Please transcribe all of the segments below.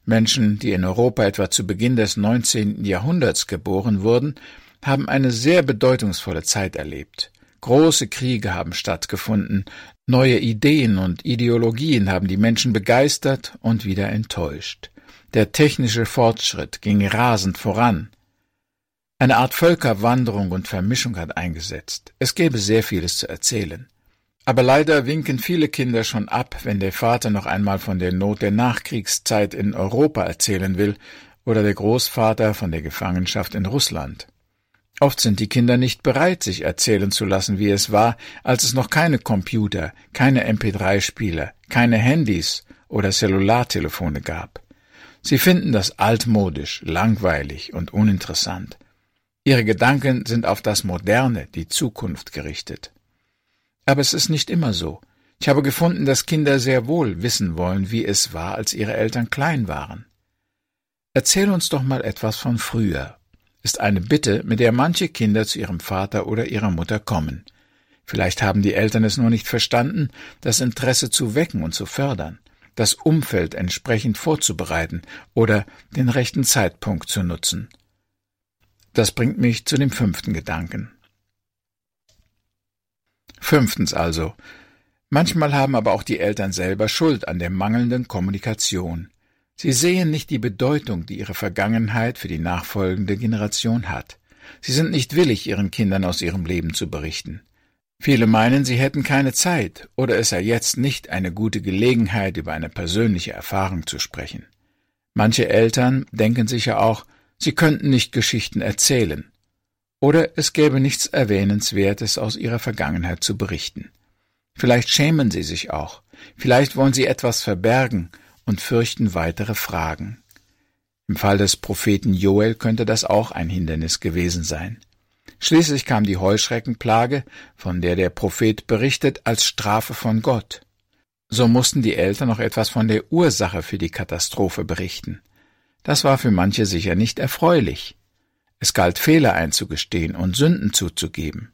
Menschen, die in Europa etwa zu Beginn des 19. Jahrhunderts geboren wurden, haben eine sehr bedeutungsvolle Zeit erlebt. Große Kriege haben stattgefunden, neue Ideen und Ideologien haben die Menschen begeistert und wieder enttäuscht. Der technische Fortschritt ging rasend voran. Eine Art Völkerwanderung und Vermischung hat eingesetzt. Es gäbe sehr vieles zu erzählen. Aber leider winken viele Kinder schon ab, wenn der Vater noch einmal von der Not der Nachkriegszeit in Europa erzählen will oder der Großvater von der Gefangenschaft in Russland. Oft sind die Kinder nicht bereit, sich erzählen zu lassen, wie es war, als es noch keine Computer, keine MP3-Spieler, keine Handys oder Cellulartelefone gab. Sie finden das altmodisch, langweilig und uninteressant. Ihre Gedanken sind auf das Moderne, die Zukunft gerichtet. Aber es ist nicht immer so. Ich habe gefunden, dass Kinder sehr wohl wissen wollen, wie es war, als ihre Eltern klein waren. Erzähl uns doch mal etwas von früher, ist eine Bitte, mit der manche Kinder zu ihrem Vater oder ihrer Mutter kommen. Vielleicht haben die Eltern es nur nicht verstanden, das Interesse zu wecken und zu fördern, das Umfeld entsprechend vorzubereiten oder den rechten Zeitpunkt zu nutzen. Das bringt mich zu dem 5. Gedanken. 5. also. Manchmal haben aber auch die Eltern selber Schuld an der mangelnden Kommunikation. Sie sehen nicht die Bedeutung, die ihre Vergangenheit für die nachfolgende Generation hat. Sie sind nicht willig, ihren Kindern aus ihrem Leben zu berichten. Viele meinen, sie hätten keine Zeit oder es sei jetzt nicht eine gute Gelegenheit, über eine persönliche Erfahrung zu sprechen. Manche Eltern denken sich ja auch, sie könnten nicht Geschichten erzählen. Oder es gäbe nichts Erwähnenswertes aus ihrer Vergangenheit zu berichten. Vielleicht schämen sie sich auch, vielleicht wollen sie etwas verbergen und fürchten weitere Fragen. Im Fall des Propheten Joel könnte das auch ein Hindernis gewesen sein. Schließlich kam die Heuschreckenplage, von der der Prophet berichtet, als Strafe von Gott. So mussten die Eltern noch etwas von der Ursache für die Katastrophe berichten. Das war für manche sicher nicht erfreulich. Es galt, Fehler einzugestehen und Sünden zuzugeben.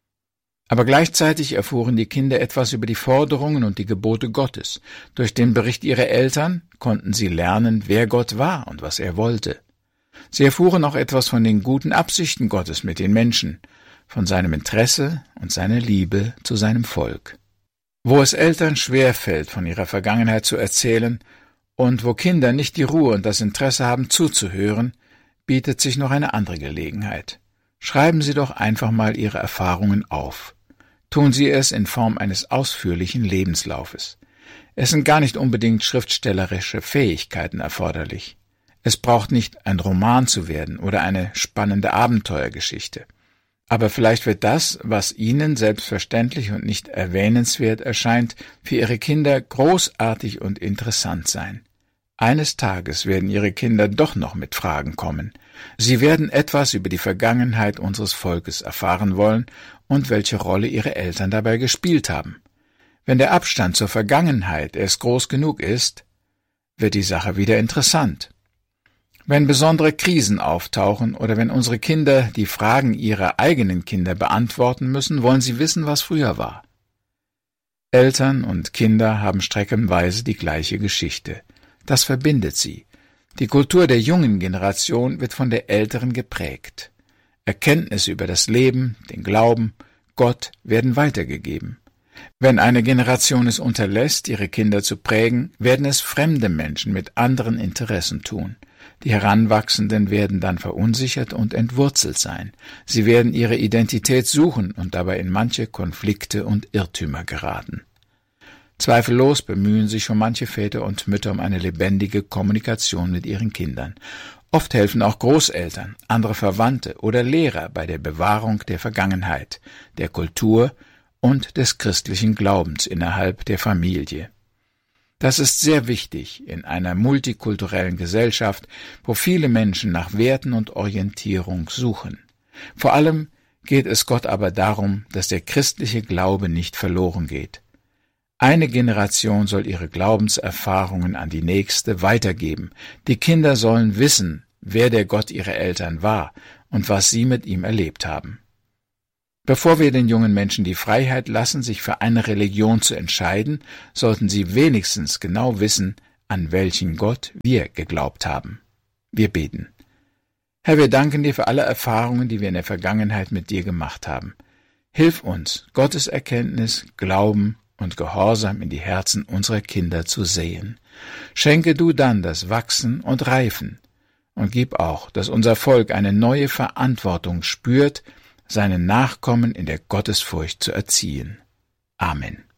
Aber gleichzeitig erfuhren die Kinder etwas über die Forderungen und die Gebote Gottes. Durch den Bericht ihrer Eltern konnten sie lernen, wer Gott war und was er wollte. Sie erfuhren auch etwas von den guten Absichten Gottes mit den Menschen, von seinem Interesse und seiner Liebe zu seinem Volk. Wo es Eltern schwerfällt, von ihrer Vergangenheit zu erzählen und wo Kinder nicht die Ruhe und das Interesse haben, zuzuhören, bietet sich noch eine andere Gelegenheit. Schreiben Sie doch einfach mal Ihre Erfahrungen auf. Tun Sie es in Form eines ausführlichen Lebenslaufes. Es sind gar nicht unbedingt schriftstellerische Fähigkeiten erforderlich. Es braucht nicht ein Roman zu werden oder eine spannende Abenteuergeschichte. Aber vielleicht wird das, was Ihnen selbstverständlich und nicht erwähnenswert erscheint, für Ihre Kinder großartig und interessant sein. Eines Tages werden Ihre Kinder doch noch mit Fragen kommen. Sie werden etwas über die Vergangenheit unseres Volkes erfahren wollen und welche Rolle ihre Eltern dabei gespielt haben. Wenn der Abstand zur Vergangenheit erst groß genug ist, wird die Sache wieder interessant. Wenn besondere Krisen auftauchen oder wenn unsere Kinder die Fragen ihrer eigenen Kinder beantworten müssen, wollen sie wissen, was früher war. Eltern und Kinder haben streckenweise die gleiche Geschichte. Das verbindet sie. Die Kultur der jungen Generation wird von der älteren geprägt. Erkenntnisse über das Leben, den Glauben, Gott werden weitergegeben. Wenn eine Generation es unterlässt, ihre Kinder zu prägen, werden es fremde Menschen mit anderen Interessen tun. Die Heranwachsenden werden dann verunsichert und entwurzelt sein. Sie werden ihre Identität suchen und dabei in manche Konflikte und Irrtümer geraten. Zweifellos bemühen sich schon manche Väter und Mütter um eine lebendige Kommunikation mit ihren Kindern. Oft helfen auch Großeltern, andere Verwandte oder Lehrer bei der Bewahrung der Vergangenheit, der Kultur und des christlichen Glaubens innerhalb der Familie. Das ist sehr wichtig in einer multikulturellen Gesellschaft, wo viele Menschen nach Werten und Orientierung suchen. Vor allem geht es Gott aber darum, dass der christliche Glaube nicht verloren geht. Eine Generation soll ihre Glaubenserfahrungen an die nächste weitergeben. Die Kinder sollen wissen, wer der Gott ihrer Eltern war und was sie mit ihm erlebt haben. Bevor wir den jungen Menschen die Freiheit lassen, sich für eine Religion zu entscheiden, sollten sie wenigstens genau wissen, an welchen Gott wir geglaubt haben. Wir beten. Herr, wir danken dir für alle Erfahrungen, die wir in der Vergangenheit mit dir gemacht haben. Hilf uns, Gottes Erkenntnis, Glauben und Gehorsam in die Herzen unserer Kinder zu säen. Schenke du dann das Wachsen und Reifen und gib auch, dass unser Volk eine neue Verantwortung spürt, seinen Nachkommen in der Gottesfurcht zu erziehen. Amen.